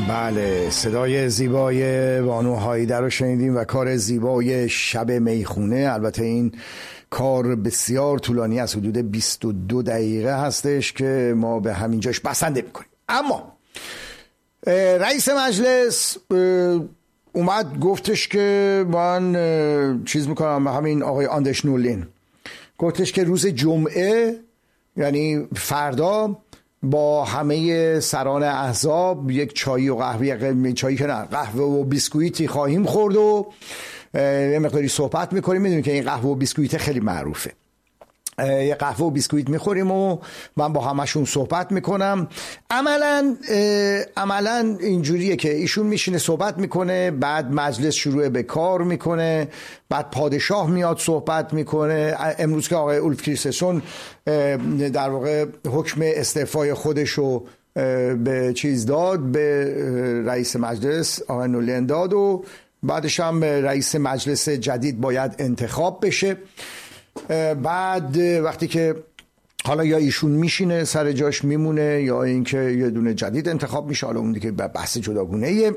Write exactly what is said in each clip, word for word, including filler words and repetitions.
بله، صدای زیبای بانو هایده رو شنیدیم و کار زیبای شب میخونه. البته این کار بسیار طولانی از حدود بیست و دو دقیقه هستش که ما به همین جاش بسنده میکنیم. اما رئیس مجلس اومد گفتش که من چیز میکنم، همین آقای آندرس نورلین گفتش که روز جمعه یعنی فردا با همه سران احزاب یک چایی و قهوه، چایی که نه، قهوه و بیسکویتی خواهیم خورد و یه مقداری صحبت میکنیم. میدونیم که این قهوه و بیسکویت خیلی معروفه. یه قهوه و بیسکویت میخوریم و من با همشون صحبت میکنم. عملا عملا اینجوریه که ایشون میشینه صحبت میکنه، بعد مجلس شروع به کار میکنه، بعد پادشاه میاد صحبت میکنه. امروز که آقای اولف کریستسون در واقع حکم استعفای خودشو به چیز داد، به رئیس مجلس آقای نورلین داد و بعدش هم رئیس مجلس جدید باید انتخاب بشه. بعد وقتی که حالا یا ایشون میشینه سر جاش میمونه یا اینکه یه دونه جدید انتخاب میشه، حالا اون دیگه بحث جداگونه ایه.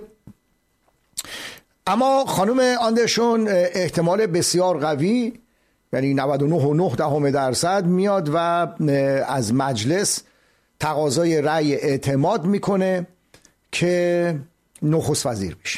اما خانم آندرسون احتمال بسیار قوی، یعنی نود و نه و نه دهم درصد میاد و از مجلس تقاضای رأی اعتماد میکنه که نخست وزیر بشه.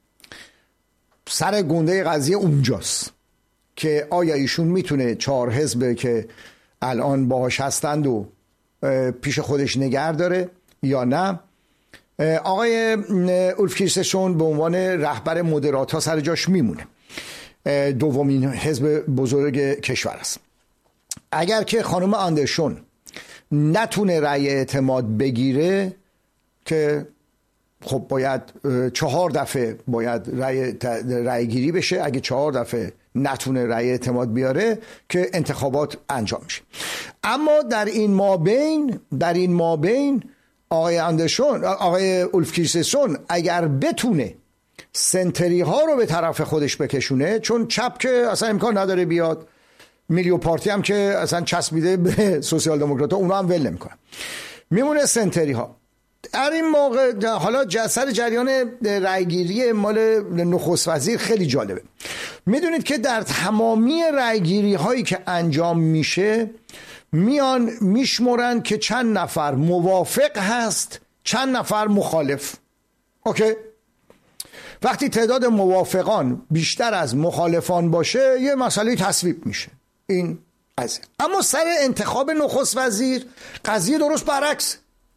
سر گنده قضیه اونجاست که آیا ایشون میتونه چهار حزب که الان باهاش هستند و پیش خودش نگه داره یا نه. آقای اولف کریستسون به عنوان رهبر مدرات ها سر جاش میمونه، دومین حزب بزرگ کشور است. اگر که خانم آندرسون نتونه رأی اعتماد بگیره که خب باید چهار دفعه باید رأی رأی گیری بشه، اگه چهار دفعه نتونه رأی اعتماد بیاره که انتخابات انجام میشه. اما در این مابین در این مابین آقای آندرسون آقای اولف کریستسون اگر بتونه سنتری ها رو به طرف خودش بکشونه، چون چپ که اصلا امکان نداره بیاد، میلیو پارتی هم که اصلا چسبیده به سوسیال دموکرات ها، اونا هم ول نمیکنن، میمونه سنتری ها. در این موقع حالا سر جریان رأیگیری مال نخست وزیر خیلی جالبه. میدونید که در تمامی رأیگیری هایی که انجام میشه میان میشمرن که چند نفر موافق هست، چند نفر مخالف. اوکی؟ وقتی تعداد موافقان بیشتر از مخالفان باشه یه مسئله تصویب میشه. این قضیه. اما سر انتخاب نخست وزیر قضیه درست برعکس،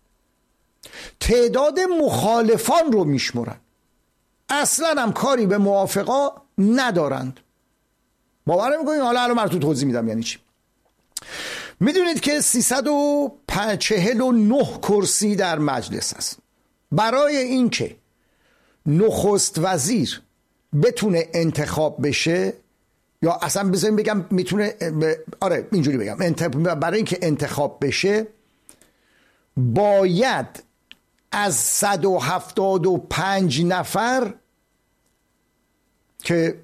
تعداد مخالفان رو میشمرن، اصلا هم کاری به موافقا ندارند. باور میکنید؟ حالا الان من تو توضیح میدم یعنی چی. میدونید که سیصد و چهل و نه کرسی در مجلس هست. برای اینکه نخست وزیر بتونه انتخاب بشه، یا اصلا بذاریم بگم میتونه ب... آره اینجوری بگم برای اینکه انتخاب بشه باید از صد و هفتاد و پنج نفر که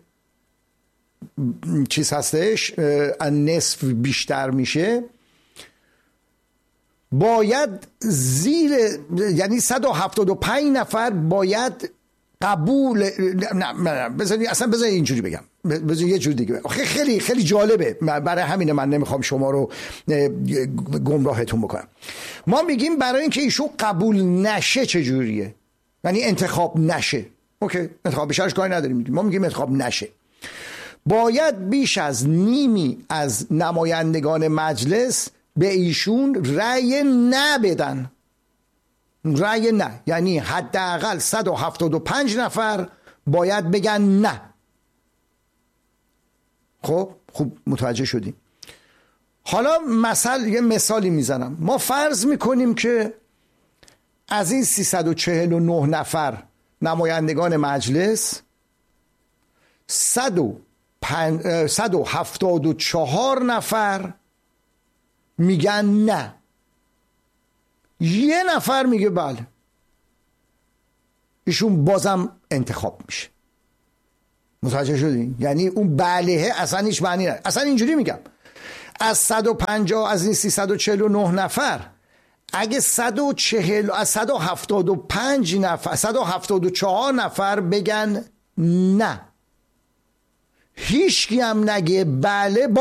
چیز هستش نصف بیشتر میشه، باید زیر یعنی صد و هفتاد و پنج نفر باید قبول نه نه بذارید اصلا بذارید اینجوری بگم، بذارید یه جور دیگه بگم. خیلی خیلی جالبه، برای همینه من نمیخوام شما رو گمراهتون بکنم. ما میگیم برای اینکه ایشون قبول نشه چجوریه، یعنی انتخاب نشه. اوکی، انتخاب بشرش کاری نداریم، ما میگیم انتخاب نشه. باید بیش از نیمی از نمایندگان مجلس به ایشون رأی نه بدن. رأی نه یعنی حداقل صد و هفتاد و پنج نفر باید بگن نه. خب خوب متوجه شدیم. حالا مثال یه مثالی میزنم. ما فرض میکنیم که از این سیصد و چهل و نه نفر نمایندگان مجلس صد و هفتاد و چهار نفر میگن نه، یه نفر میگه بله، ایشون بازم انتخاب میشه. متوجه شدین؟ یعنی اون بله اصلا هیچ معنی نداره. اصلا اینجوری میگم، از صد و پنجاه از این سیصد و چهل و نه نفر اگه صد و چهل از صد و هفتاد و پنج نفر صد و هفتاد و چهار نفر بگن نه، هیچ کی هم نگه بله،